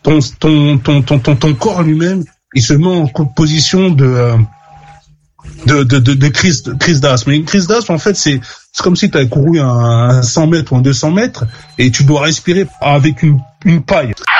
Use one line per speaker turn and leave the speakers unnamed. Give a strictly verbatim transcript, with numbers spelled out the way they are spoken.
ton ton ton ton ton, ton corps lui-même, il se met en position de euh, de de de, de crise de crise d'asthme. Mais une crise d'asthme, en fait, c'est c'est comme si tu avais couru un, un cent mètres ou un deux cents mètres et tu dois respirer avec une une paille.